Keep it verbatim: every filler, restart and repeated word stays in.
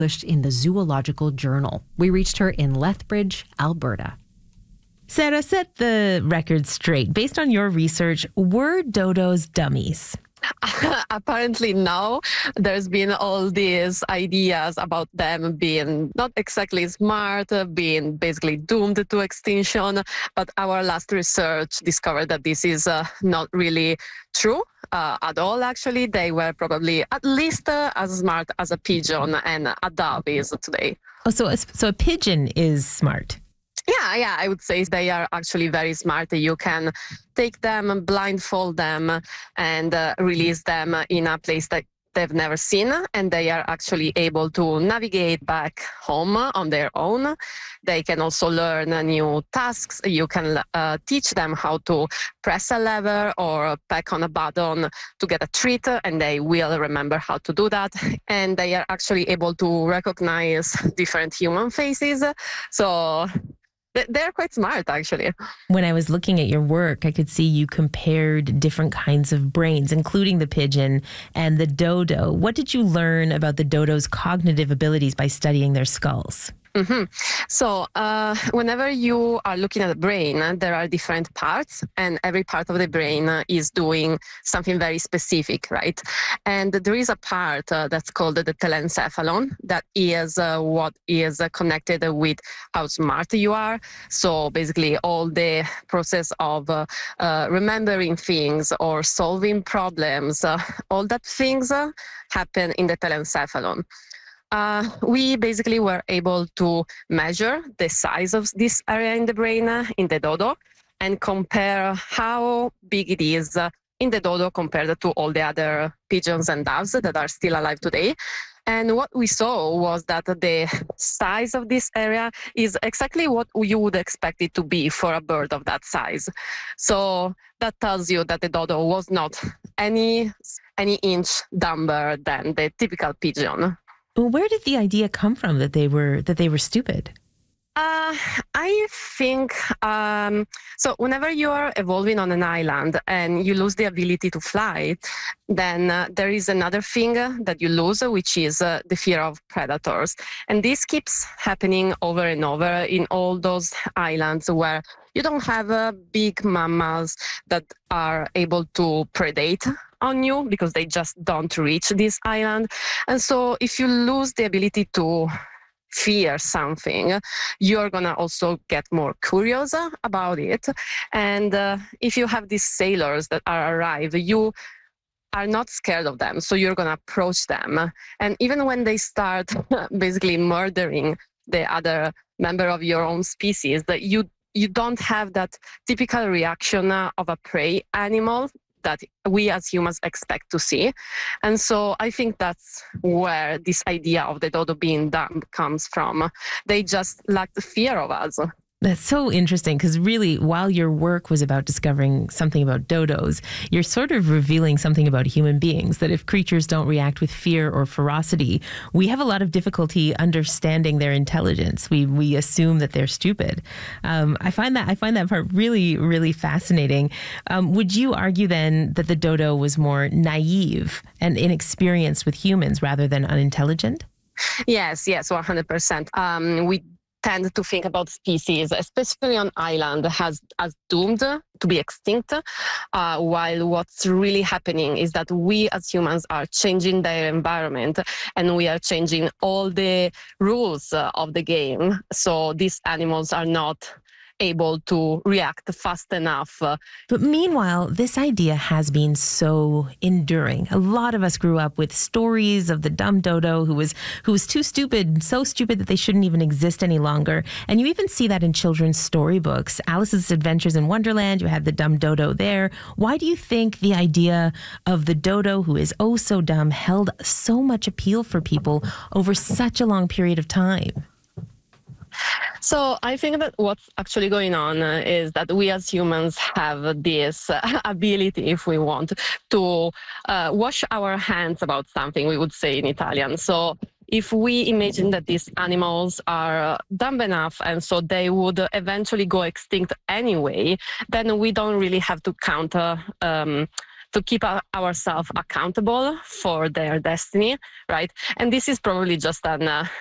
published in the Zoological Journal. We reached her in Lethbridge, Alberta. Sarah, set the record straight. Based on your research, were dodos dummies? Apparently no. There's been all these ideas about them being not exactly smart, uh, being basically doomed to extinction. But our last research discovered that this is uh, not really true uh, at all, actually. They were probably at least uh, as smart as a pigeon and a dove is today. Oh, so a, so a pigeon is smart? Yeah, yeah, I would say they are actually very smart. You can take them, blindfold them, and uh, release them in a place that they've never seen, and they are actually able to navigate back home on their own. They can also learn uh, new tasks. You can uh, teach them how to press a lever or peck on a button to get a treat, and they will remember how to do that. And they are actually able to recognize different human faces. So they're quite smart, actually. When I was looking at your work, I could see you compared different kinds of brains, including the pigeon and the dodo. What did you learn about the dodo's cognitive abilities by studying their skulls? Mm-hmm. So uh, whenever you are looking at the brain, there are different parts, and every part of the brain uh, is doing something very specific, right? And there is a part uh, that's called the telencephalon that is uh, what is uh, connected with how smart you are. So basically all the process of uh, uh, remembering things or solving problems, uh, all that things uh, happen in the telencephalon. Uh, we basically were able to measure the size of this area in the brain uh, in the dodo and compare how big it is uh, in the dodo compared to all the other pigeons and doves that are still alive today. And what we saw was that the size of this area is exactly what you would expect it to be for a bird of that size. So that tells you that the dodo was not any, any inch dumber than the typical pigeon. Well, where did the idea come from that they were that they were stupid? Uh, I think, um, so whenever you are evolving on an island and you lose the ability to fly, then uh, there is another thing that you lose, which is uh, the fear of predators. And this keeps happening over and over in all those islands where you don't have uh, big mammals that are able to predate on you because they just don't reach this island. And so if you lose the ability to fear something, you're gonna also get more curious about it. And uh, if you have these sailors that are arrive, you are not scared of them, so you're gonna approach them. And even when they start basically murdering the other member of your own species, that you you don't have that typical reaction uh, of a prey animal that we as humans expect to see. And so I think that's where this idea of the dodo being dumb comes from. They just lack the fear of us. That's so interesting because really, while your work was about discovering something about dodos, you're sort of revealing something about human beings, that if creatures don't react with fear or ferocity, we have a lot of difficulty understanding their intelligence. We we assume that they're stupid. Um, I find that I find that part really, really fascinating. Um, would you argue then that the dodo was more naive and inexperienced with humans rather than unintelligent? Yes, yes, one hundred percent. Um, we tend to think about species, especially on island, as, as doomed to be extinct, uh, while what's really happening is that we as humans are changing their environment and we are changing all the rules uh, of the game. So these animals are not able to react fast enough. But meanwhile, this idea has been so enduring. A lot of us grew up with stories of the dumb dodo who was who was too stupid, so stupid that they shouldn't even exist any longer. And you even see that in children's storybooks. Alice's Adventures in Wonderland, you had the dumb dodo there. Why do you think the idea of the dodo who is oh so dumb held so much appeal for people over such a long period of time? So I think that what's actually going on uh, is that we as humans have this uh, ability, if we want, to uh, wash our hands about something, we would say in Italian. So if we imagine that these animals are dumb enough and so they would eventually go extinct anyway, then we don't really have to count uh, um, to keep our, ourselves accountable for their destiny, right? And this is probably just an uh,